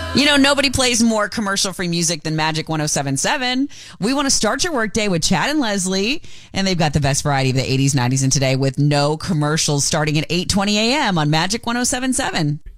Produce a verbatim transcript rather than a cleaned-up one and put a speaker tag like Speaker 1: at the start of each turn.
Speaker 1: You know, nobody plays more commercial-free music than Magic one oh seven point seven. We want to start your workday with Chad and Leslie, and they've got the best variety of the eighties, nineties, and today with no commercials starting at eight twenty a.m. on Magic one oh seven point seven.